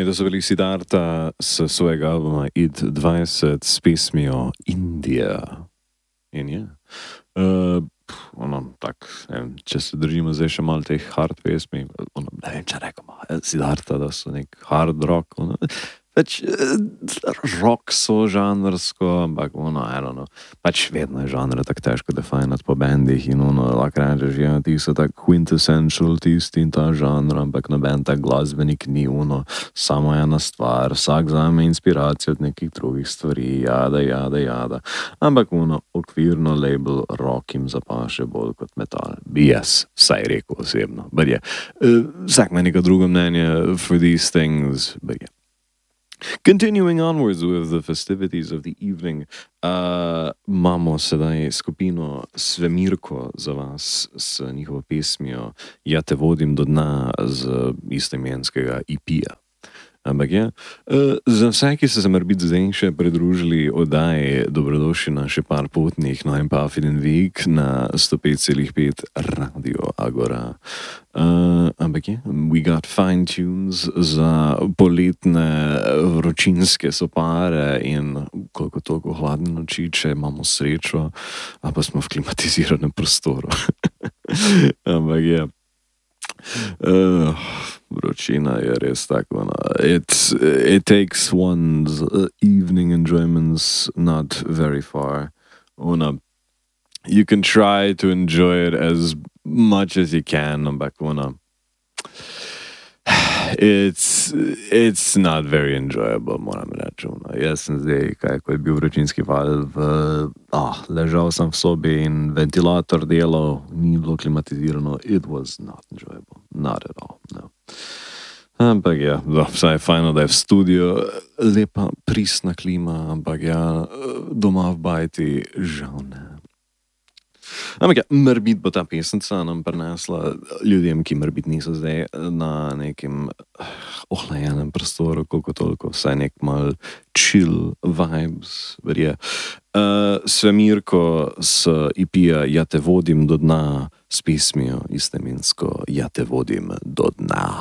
In to so bili Siddharta s svojega albuma Id 20 s pesmijo Indija. In je. Če se držimo zdaj še malo teh hard pesmi, ne vem, če rekamo, Siddharta, da so nek hard rock, pač rock so žanrsko, ampak I don't know, pač vedno je žanre tako težko definirati po bendih in lahko rečeš, ja, ti so tak quintessential tisti in ta žanr, ampak noben tak glasbenik ni samo ena stvar, vsak zame inspiracijo od nekih drugih stvari, jada, ampak okvirno label rock jim zapaše bolj kot metal, bi jaz vsaj rekel osebno, but yeah, vsak ima neko drugo mnenje for these things, but yeah. Continuing onwards with the festivities of the evening, imamo sedaj skupino Svemirko za vas s njihovo pesmijo Ja te vodim do dna z istoimenskega EP-ja. Ampak ja, za vse, ki so se morebiti zdaj še pridružili oddaji, dobrodošli na še par potnih, no in pa Puffin & Vig na 105,5 Radio Agora. Ampak ja, we got fine tunes za poletne vročinske sopare in koliko toliko hladne noči, če imamo srečo, a pa smo v klimatiziranem prostoru. Ampak ja. Vročina je res tako. It takes one's evening enjoyments not very far. You can try to enjoy it as much as you can, ampak it's not very enjoyable, moram reči. Jaz sem zdaj, ko je bil vročinski val, ležal sem v sobi in ventilator delal, ni bilo klimatizirano. It was not enjoyable, not at all, no. Ampak ja, vsaj je fajno, da je v studiu lepa, pristna klima, ampak ja, doma v bajti žal ne. Ampak ja, morbit bo ta pesnica nam prinesla ljudem, ki morbit niso zdaj na nekem ohlajenem prostoru, koliko toliko, vsaj nek mal chill vibes, verje. Svemirko s EP-ja Ja te vodim do dna s pesmijo istoimensko Ja te vodim do dna.